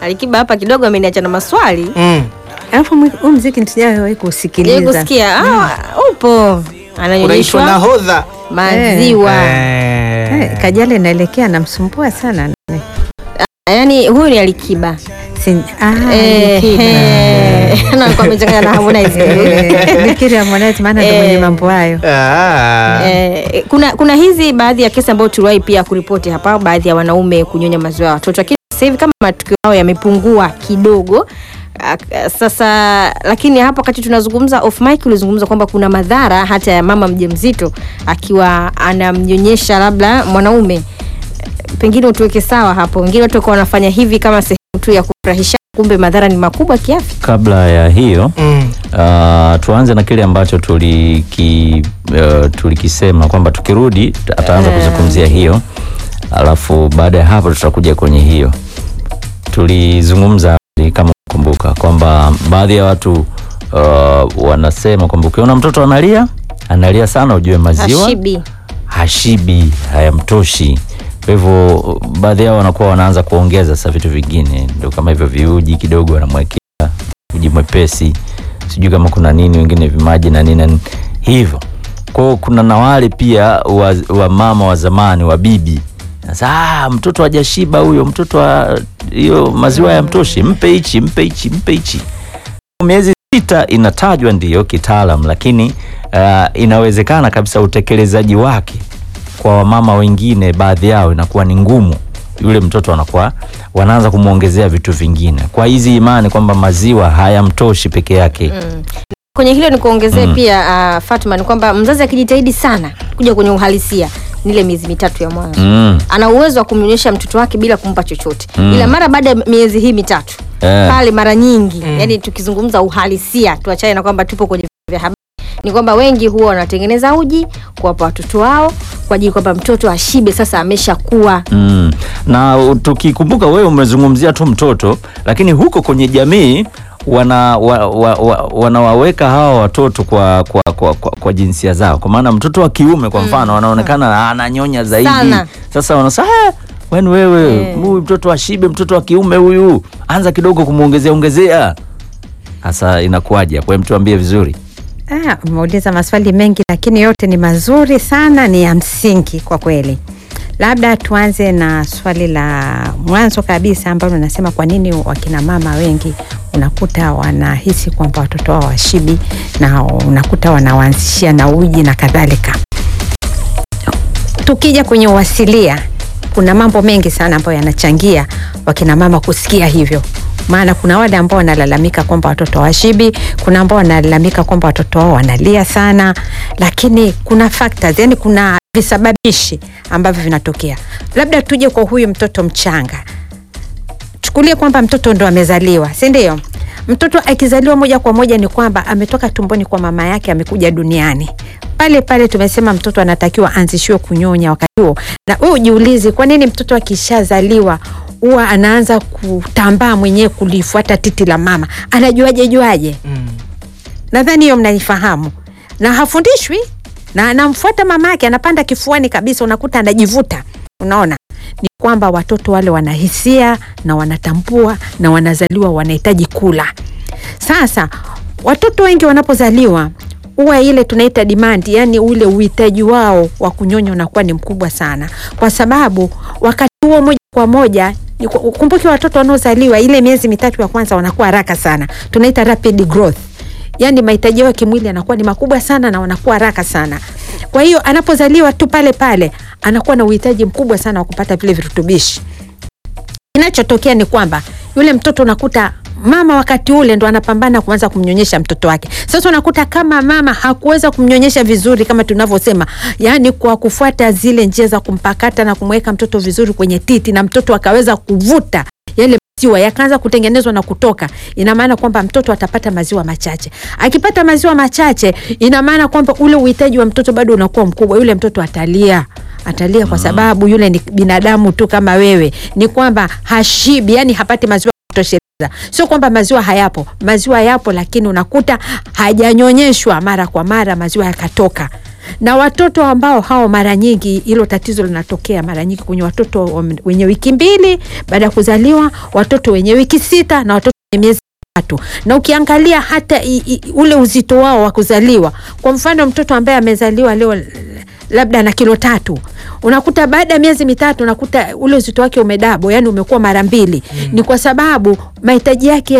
Alikiba hapa kidogo ameniacha na maswali. Alafu huu muziki nisijawahi kusikiliza. Kusikia upo ananyonyeshwa nahodha maziwa. Kajala inaelekea namsumbua sana. Yaani huyu ni Alikiba. Alikiba. Na kwa mchanganya na Harmonize. Nikiri Harmonize maana ndio mwenye mambo hayo. Kuna hizi baadhi ya kesi ambazo tuliwahi pia kuripoti hapa, baadhi ya wanaume kunyonya maziwa ya watoto. Lakini sasa hivi kama matukio yao yamepungua kidogo. Sasa lakini hapo wakati tunazungumza off mic ulizungumza kwamba kuna madhara hata ya mama mjamzito akiwa anamnyonyesha labda mwanaume. Pengine utuweke sawa hapo. Wengine watu kwa wanafanya hivi kama sehemu tu ya kufurahisha, kumbe madhara ni makubwa kiafya. Kabla ya hiyo tuanze na kile ambacho tulikisema kwamba tukirudi ataanza kuzungumzia hiyo, alafu baada ya hapo tutakuja kwenye hiyo. Tulizungumza kama kumbuka kwamba baadhi ya watu wanasema kwamba ukiona mtoto analia sana ujue maziwa hashibi hayamtoshi. Kwa hivyo baadhi yao wanakuwa wanaanza kuongeza sasa vitu vingine, ndio kama hivyo viuji kidogo wanamwekea uji mwepesi, sijui kama kuna nini wengine vimaji na nini hivyo. Kwa kuna na wale pia wa mama wa zamani wa bibi. Sasa mtoto hajashiba huyo, mtoto hiyo maziwa hayamtoshi, mpe hichi. Miezi 6 inatajwa ndiyo kitaalam, lakini inawezekana kabisa utekelezaji wake kwa wamama wengine baadhi yao inakuwa ni ngumu. Yule mtoto anakuwa wanaanza kumuongezea vitu vingine kwa hizi imani kwamba maziwa hayamtoshi peke yake. Kwenye hilo ni kuongezea pia Fatuma, ni kwamba mzazi akijitahidi sana kuja kwenye uhalisia nile miezi 3 ya mwanzo ana uwezo wa kumnyonyesha mtoto wake bila kumpa chochote. Ila mara baada ya miezi hii 3 pale mara nyingi yani tukizungumza uhalisia, tuachane na kwamba tupo kwenye vya habari, ni kwamba wengi huwa wanatengeneza uji kuwapa watoto wao kwa ajili kwamba mtoto ashibe, sasa ameshakuwa. Na tukikumbuka wewe umezungumzia tu mtoto, lakini huko kwenye jamii wanawaweka hawa watoto kwa jinsia zao. Kwa maana mtoto wa kiume kwa mfano anaonekana ananyonya zaidi sana. Sasa wanasema wewe huyu mtoto ashibe, mtoto wa kiume huyu anza kidogo kumuongezea. Sasa inakuaje hapo? Mtuambie vizuri. Umeuliza maswali mengi lakini yote ni mazuri sana, ni ya msingi kwa kweli. Labda tuanze na swali la mwanzo kabisa ambalo nasema kwa nini wakina mama wengi unakuta wanahisi kwamba watoto wao washibi na unakuta wanawaanzishia na uji na kadhalika. Tukija kwenye uwasilia, kuna mambo mengi sana ambayo yanachangia wakina mama kusikia hivyo. Maana kuna wale ambao wanalalamika kwamba watoto washibi, kuna ambao wanalalamika kwamba watoto wao wanalia sana, lakini kuna factors, yani kuna visababishi ambavyo vinatokea. Labda tuje kwa huyu mtoto mchanga. Chukulia kwamba mtoto ndo amezaliwa, si ndio? Mtoto akizaliwa moja kwa moja ni kwamba ametoka tumboni kwa mama yake, amekuja duniani. Pale tumesema mtoto anatakiwa anzishiwe kunyonya wakati huo. Na wewe ujiulize kwa nini mtoto akishazaliwa huwa anaanza kutambaa mwenyewe kulifuata titi la mama? Anajuaje? Nadhani hiyo mnaifahamu. Na hafundishwi na anamfuata mama yake, anapanda kifuani kabisa, unakuta anajivuta. Unaona? Ni kwamba watoto wale wanahisia na wanatambua na wanazaliwa wanahitaji kula. Sasa watoto wengi wanapozaliwa huwa ile tunaita demand, yani ule uhitaji wao wa kunyonya unakuwa ni mkubwa sana. Kwa sababu wakati huo moja kwa moja, kumbuki watoto wanaozaliwa ile miezi 3 ya kwanza wanakuwa haraka sana. Tunaita rapid growth. Yani mahitaji yao kimwili yanakuwa ni makubwa sana na wanakuwa haraka sana. Kwa hiyo anapozaliwa tu pale anakuwa na uhitaji mkubwa sana wa kupata vile virutubishi. Kinachotokea ni kwamba yule mtoto unakuta mama wakati ule ndo anapambana kuanza kumnyonyesha mtoto wake. Sasa unakuta kama mama hakuweza kumnyonyesha vizuri kama tunavyosema, yani kwa kufuata zile njia za kumpakata na kumweka mtoto vizuri kwenye titi, na mtoto akaweza kuvuta yale maziwa yakaanza kutengenezwa na kutoka, ina maana kwamba mtoto atapata maziwa machache. Akipata maziwa machache, ina maana kwamba ule uhitaji wa mtoto bado unakuwa mkubwa. Yule mtoto atalia kwa sababu yule ni binadamu tu kama wewe. Ni kwamba hashibi, yani hapati maziwa kutosheleza. Sio kwamba maziwa hayapo, maziwa yapo, lakini unakuta hajanyonyeshwa mara kwa mara, maziwa yakatoka. Na watoto ambao hao mara nyingi hilo tatizo linatokea mara nyingi kwenye watoto wenye wiki 2 baada ya kuzaliwa, watoto wenye wiki 6 na watoto wenye miezi 3. Na ukiangalia hata ule uzito wao wa kuzaliwa, kwa mfano mtoto ambaye amezaliwa leo labda na kilo 3, unakuta baada ya miezi 3 unakuta ule uzito wake umedabo, yani umekuwa mara 2. Ni kwa sababu mahitaji yake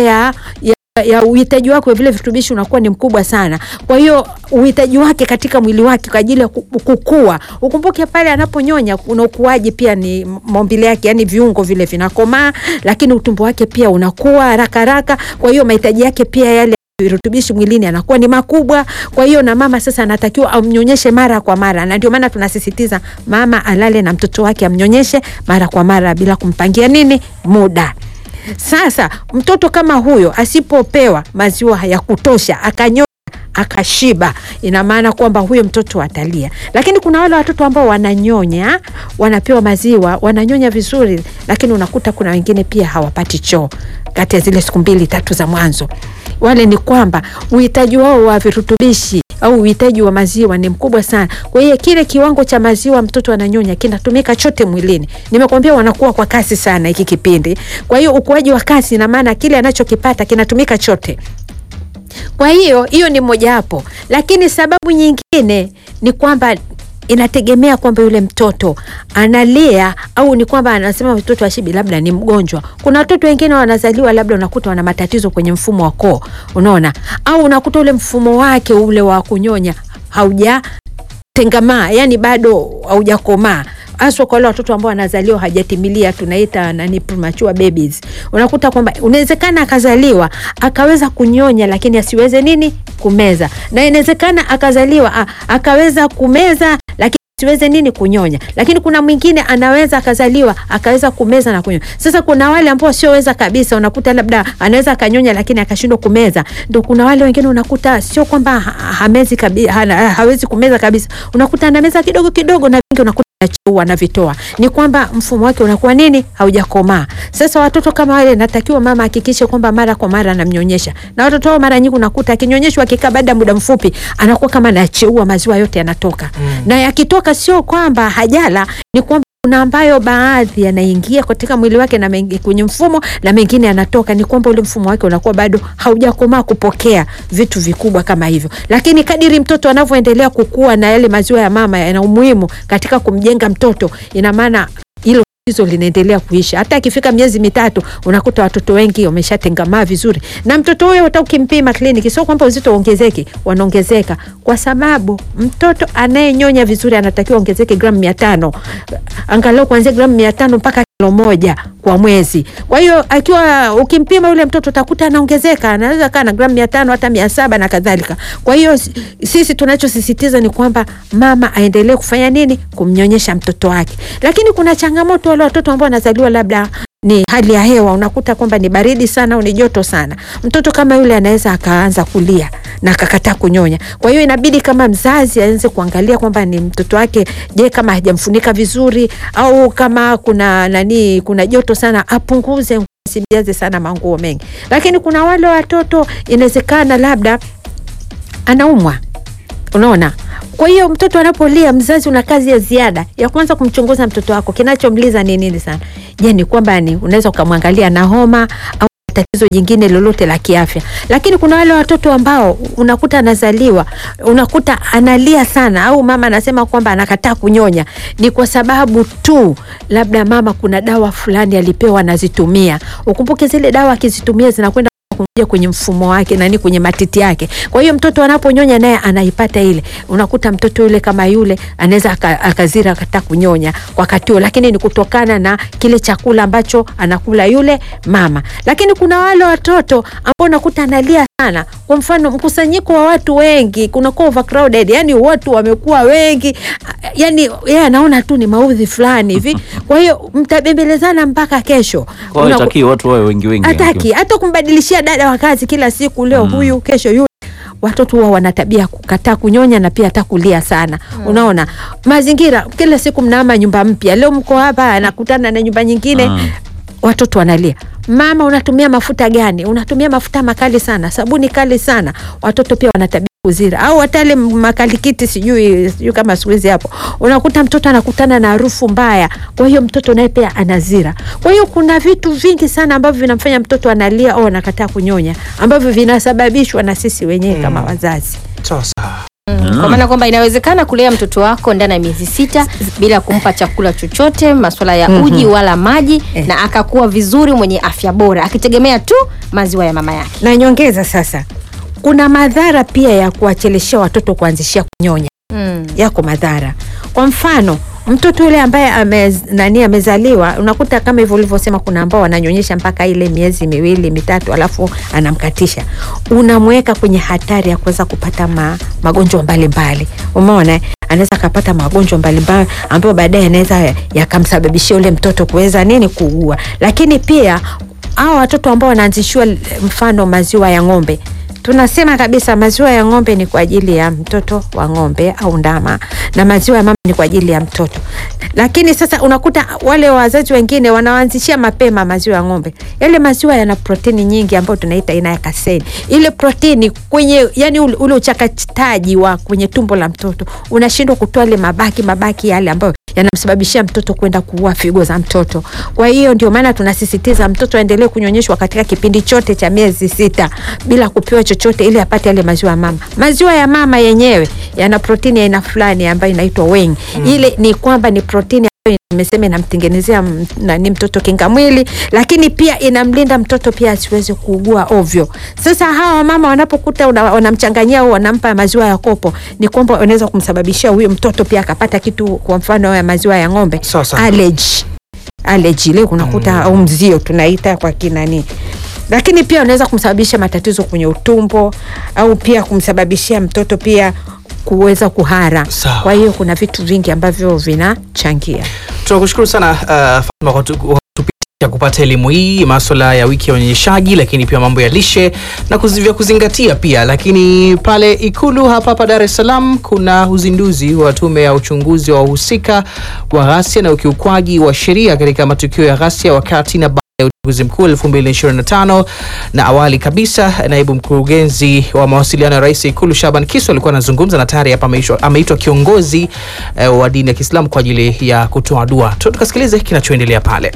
ya uhitaji wake wa vile virutubishi unakuwa ni mkubwa sana. Kwa hiyo uhitaji wake katika mwili wake kwa ajili ya kukua, ukumbuke pale anaponyonya kuna ukuaji pia, ni maumbile yake, yani viungo vile vinakomaa, lakini utumbo wake pia unakuwa haraka. Kwa hiyo mahitaji yake pia yale virutubishi mwilini anakuwa ni makubwa. Kwa hiyo na mama sasa anatakiwa amnyonyeshe mara kwa mara, na ndio maana tunasisitiza mama alale na mtoto wake amnyonyeshe mara kwa mara bila kumpangia muda. Sasa mtoto kama huyo asipopewa maziwa ya kutosha akanyonya akashiba, ina maana kwamba huyo mtoto atalia. Lakini kuna wale watoto ambao wananyonya, wanapewa maziwa, wananyonya vizuri, lakini unakuta kuna wengine pia hawapati choo kati ya zile siku 2-3 za mwanzo. Wale ni kwamba uhitaji wao wa virutubishi au uhitaji wa maziwa ni mkubwa sana. Kwa hiyo kile kiwango cha maziwa mtoto ananyonya kinatumika chote mwilini. Nimekwambia wanakuwa kwa kasi sana hiki kipindi. Kwa hiyo ukuaji wa kasi, na maana kile anachokipata kinatumika chote. Kwa hiyo ni moja hapo. Lakini sababu nyingine ni kwamba inategemea kwamba yule mtoto analia au ni kwamba anasema mtoto ashibi labda ni mgonjwa. Kuna watoto wengine wanazaliwa labda unakuta wana matatizo kwenye mfumo wa koo, unaona, au unakuta ule mfumo wake ule wa kunyonya haujatengamaa, yani bado haujakomaa. Hasa kwa wale watoto ambao wanazaliwa hajatimilia, tunaita premature babies. Unakuta kwamba unawezekana akazaliwa akaweza kunyonya lakini asiweze kumeza. Na inawezekana akazaliwa akaweza kumeza lakini siweze kunyonya. Lakini kuna mwingine anaweza akazaliwa akaweza kumeza na kunyonya. Sasa kuna wale ambao sioweza kabisa, unakuta labda anaweza akanyonya lakini akashindwa kumeza. Ndio kuna wale wengine unakuta sio kwamba hamezi kabisa, hawezi kumeza kabisa. Unakuta anameza kidogo kidogo, na wengi unakuta anavitoa. Ni kwamba mfumo wake unakuwa haujakomaa. Sasa watoto kama wale natakiwa mama hakikishe kwamba mara kwa mara anamnyonyesha. Na watoto hao mara nyingi unakuta akinyonyeshwa akikaa baada muda mfupi anakuwa kama anacheua, maziwa yote yanatoka. Na yakitoka sio kwamba hajala, ni kwamba kuna ambayo baadhi yanaingia katika mwili wake na kwenye mfumo na mengine yanatoka. Ni kwamba ule mfumo wake unakuwa bado haujakomaa kupokea vitu vikubwa kama hivyo. Lakini kadiri mtoto anavyoendelea kukua na yale maziwa ya mama yana umuhimu katika kumjenga mtoto, ina maana hilo hizo linaendelea kuisha. Hata akifika miezi 3 unakuta watoto wengi wameshatengamaa vizuri. Na mtoto huyo hata ukimpima kliniki sio kwamba uzito ongezeke, wanaongezeka kwa sababu mtoto anayenyonya vizuri anatakiwa ongezeke gramu 500. Angalau kuanzia gramu 500 mpaka kilo 1 kwa mwezi. Kwa hiyo akiwa ukimpima yule mtoto utakuta anaongezeka, anaweza kana gramu 500 hata 700 na kadhalika. Kwa hiyo sisi tunachosisitiza ni kwamba mama aendelee kufanya kumnyonyesha mtoto wake. Lakini kuna changamoto wale watoto ambao wanazaliwa labda ni hali ya hewa, unakuta kwamba ni baridi sana au ni joto sana. Mtoto kama yule anaweza akaanza kulia na akakataa kunyonya. Kwa hiyo inabidi kama mzazi aanze kuangalia kwamba ni mtoto wake, je, kama hajamfunika vizuri au kama kuna joto sana apunguze, asijaze sana manguo mengi. Lakini kuna wale watoto inawezekana labda anaumwa, unaona. Kwa hiyo mtoto anapolia, mzazi una kazi ya ziada ya kwanza kumchunguza mtoto wako kinachomliza ni nini sana. Je, ni kwamba unaweza ukamwangalia na homa au tatizo jingine lolote la kiafya. Lakini kuna wale watoto ambao unakuta anazaliwa, unakuta analia sana au mama anasema kwamba anakataa kunyonya, ni kwa sababu tu labda mama kuna dawa fulani alipewa anazitumia. Ukumbuke zile dawa akizitumia zinakwenda kuingia kwenye mfumo wake kwenye matiti yake. Kwa hiyo mtoto anaponyonya naye anaipata ile. Unakuta mtoto yule kama yule anaweza akazira akataka kunyonya wakati huo, lakini ni kutokana na kile chakula ambacho anakula yule mama. Lakini kuna wale watoto ambao unakuta analia sana. Kwa mfano mkusanyiko wa watu wengi, kuna overcrowded, yani watu wamekuwa wengi, yani yeye anaona tu ni maudhi fulani hivi. Kwa hiyo mtabembelezana mpaka kesho. Kwa hiyo hataki watu wawe wengi. Hataki hata kumbadilishia dada wa kazi kila siku, leo huyu kesho yule. Watoto wao wana tabia kukataa kunyonya na pia hata kulia sana. Unaona? Mazingira kila siku mnaama nyumba mpya. Leo mko hapa anakutana na nyumba nyingine. Watoto wanalia. Mama, unatumia mafuta gani? Unatumia mafuta makali sana, sabuni kali sana. Watoto pia wana tabia kuzira, au hata ile makalikiti sijui kama siku hizi hapo unakuta mtoto anakutana na harufu mbaya, kwa hiyo mtoto naye pia anazira. Kwa hiyo kuna vitu vingi sana ambavyo vinamfanya mtoto analia au anakataa kunyonya, ambavyo vinasababishwa na sisi wenyewe kama wazazi. Sasa Kwa maana kwamba inawezekana kulea mtoto wako ndani ya miezi 6 bila kumpa chakula chochote, masuala ya uji wala maji, na akakuwa vizuri mwenye afya bora akitegemea tu maziwa ya mama yake. Na nyongeza sasa, kuna madhara pia ya kuwacheleshea watoto kuanzishia kunyonya. Yako madhara. Kwa mfano, mtoto yule ambaye amezaliwa, unakuta kama hivyo ulivyosema, kuna ambao wananyonyesha mpaka ile miezi 2 3 alafu anamkatisha. Unamweka kwenye hatari ya kuweza kupata magonjwa mbalimbali. Umeona? Anaweza kupata magonjwa mbalimbali ambayo baadaye yanaweza yakamsababishia yule mtoto kuweza kuugua. Lakini pia hao watoto ambao wanaanzishwa mfano maziwa ya ng'ombe, tunasema kabisa maziwa ya ng'ombe ni kwa ajili ya mtoto wa ng'ombe au ndama, na maziwa ya mama ni kwa ajili ya mtoto. Lakini sasa unakuta wale wazazi wengine wanaanzishia mapema maziwa ya ng'ombe. Yale maziwa yana protini nyingi ambayo tunaita aina ya casein. Ile protini kwenye ule uchakataji wa kwenye tumbo la mtoto unashindwa kutoa ile mabaki yale ambayo yanamsababishia mtoto kwenda kuua figo za mtoto. Kwa hiyo ndio maana tunasisitiza mtoto aendelee kunyonyeshwa katika kipindi chote cha miezi 6 bila kupewa chochote, ili apate yale maziwa ya mama. Maziwa ya mama yenyewe yana protini aina fulani ambayo inaitwa whey. Ile ni kwamba ni protini ambayo nimesema inamtengenezea mtoto kinga mwili, lakini pia inamlinda mtoto pia asiweze kuugua ovyo. Sasa hawa mama wanapokuta wanamchanganyia au wanampa maziwa ya kopo, ni kwamba wanaweza kumsababishia huyo mtoto pia akapata kitu, kwa mfano ya maziwa ya ng'ombe, allergy leo unakuta au mzio tunaita kwa kinani. Lakini pia unaweza kumsababisha matatizo kwenye utumbo, au pia kumsababishia mtoto pia kuweza kuhara. Kwa hiyo kuna vitu vingi ambavyo vinachangia. Tunakushukuru sana Fatma kwa kutupitisha kupata elimu hii, masuala ya wiki ya unyonyeshaji, lakini pia mambo ya lishe na kuzingatia pia. Lakini pale Ikulu hapa Dar es Salaam kuna uzinduzi wa tume ya uchunguzi wa wahusika wa ghasia na ukiukwaji wa sheria katika matukio ya ghasia wakati na uchaguzi mkuu 2025. Na awali kabisa, naibu mkurugenzi wa mawasiliano ya Rais Ikulu Shaban Kisu alikuwa anazungumza, na tayari hapa ameitwa kiongozi wa dini ya Kiislamu kwa ajili ya kutoa dua. Tukasikilize kinachoendelea pale.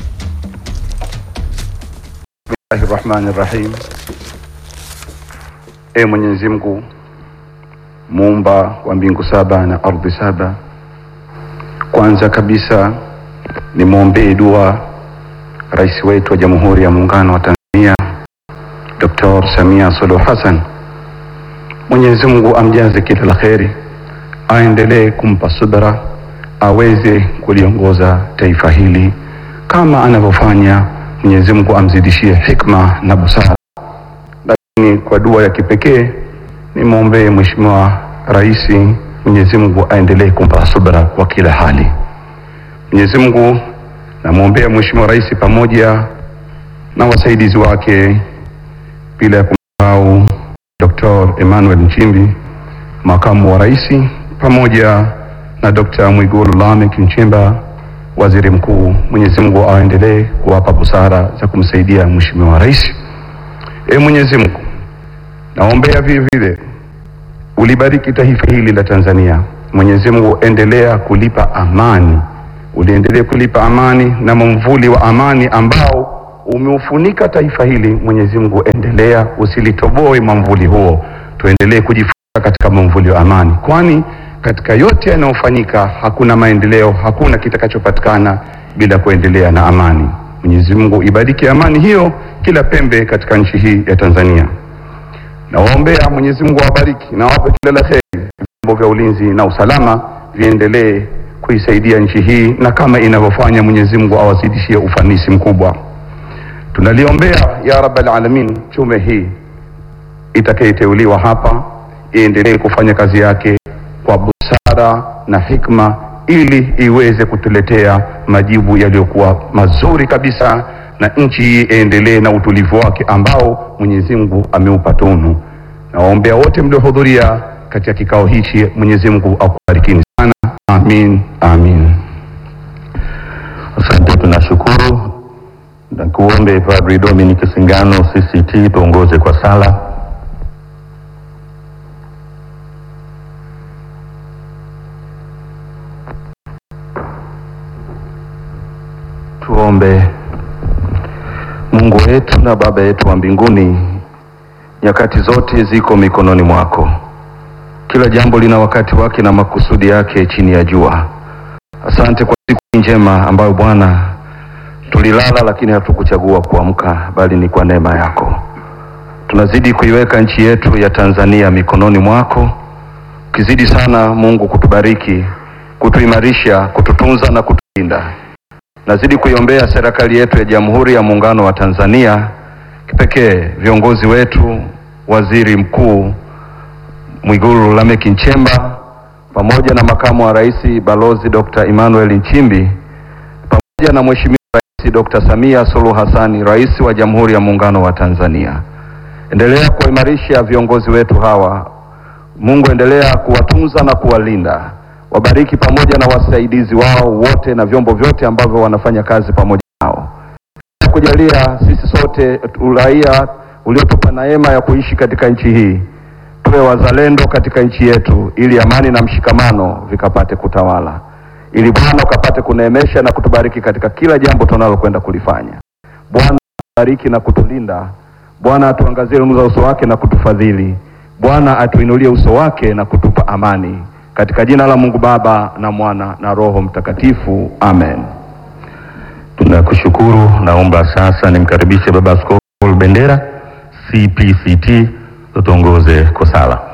Bismillahirrahmanirrahim. Mwenyezi Mungu muumba wa mbingu 7 na ardhi 7, kwanza kabisa nimwombee dua Rais wetu wa Jamhuri ya Muungano wa Tanzania Dr. Samia Suluhu Hassan. Mwenyezi Mungu amjaze kila la kheri, aendelee kumpa subra, aweze kuliongoza taifa hili kama anavyofanya. Mwenyezi Mungu amzidishie hikma na busara. Lakini kwa dua ya kipekee nimwombee Mheshimiwa Rais, Mwenyezi Mungu aendelee kumpa subra kwa kila hali. Mwenyezi Mungu namwombea Mheshimiwa Rais pamoja na wasaidizi wake, bila ya kumsahau Dr. Emmanuel Nchimbi, makamu wa rais, pamoja na Dr. Mwigulu Lameck Nchemba, waziri mkuu. Mwenyezi Mungu aendelee kuwapa busara za kumsaidia Mheshimiwa Rais. Mwenyezi Mungu naombea vile ulibariki taifa hili la Tanzania. Mwenyezi Mungu endelea kulipa amani, uliendelee kulipa amani na mvuli wa amani ambao umeufunika taifa hili. Mwenyezi Mungu endelea, usilitoboe mvuli huo, tuendelee kujifunza katika mvuli wa amani, kwani katika yote yanayofanyika hakuna maendeleo, hakuna kitakachopatikana bila kuendelea na amani. Mwenyezi Mungu ibariki amani hiyo kila pembe katika nchi hii ya Tanzania. Nawaombea Mwenyezi Mungu awabariki na wape kila la kheri, vyombo vya ulinzi na usalama viendelee kuisaidia nchi hii, na kama inavyofanya Mwenyezi Mungu awazidishie ufanisi mkubwa. Tunaliombea ya Rabbal Alamin tume hii itakayeteuliwa hapa iendelee kufanya kazi yake kwa busara na hikma, ili iweze kutuletea majibu yaliyokuwa mazuri kabisa, na nchi hii iendelee na utulivu wake ambao Mwenyezi Mungu ameupa tunu. Nawaombea wote mliohudhuria katika kikao hichi, Mwenyezi Mungu akubarikini sana. Amin, amin. Asante, tunashukuru. Na kuombe Padri Dominic Singano CCT tuongoze kwa sala. Mungu wetu na Baba yetu wa mbinguni, nyakati zote ziko mikononi mwako. Kila jambo lina wakati wake na makusudi yake chini ya jua. Asante kwa siku njema ambayo Bwana tulilala lakini hatukuchagua kuamka, bali ni kwa neema yako. Tunazidi kuiweka nchi yetu ya Tanzania mikononi mwako. Ukizidi sana Mungu kutubariki, kutuimarisha, kututunza na kutulinda. Nazidi kuiombea serikali yetu ya Jamhuri ya Muungano wa Tanzania, kipekee viongozi wetu, Waziri Mkuu Mwigulu Lameck Nchemba pamoja na Makamu wa Rais Balozi Dr. Emmanuel Nchimbi pamoja na Mheshimiwa Rais Dr. Samia Suluhu Hassan, Rais wa Jamhuri ya Muungano wa Tanzania. Endelea kuimarisha viongozi wetu hawa. Mungu endelea kuwatunza na kuwalinda. Wabariki pamoja na wasaidizi wao wote na vyombo vyote ambavyo wanafanya kazi pamoja nao. Kujalia sisi sote uraia uliotupa neema ya kuishi katika nchi hii, tuwe wazalendo katika nchi yetu, ili amani na mshikamano vikapate kutawala, ili Bwana ukapate kuneemesha na kutubariki katika kila jambo tunalokwenda kulifanya. Bwana atubariki na kutulinda. Bwana atuangazie nuru za uso wake na kutufadhili. Bwana atuinulie uso wake na kutupa amani. Katika jina la Mungu Baba na Mwana na Roho Mtakatifu. Amen. Tunakushukuru. Naomba sasa nimkaribishe Baba Askofu Paul Bendera, CPCT, tuongoze kwa sala.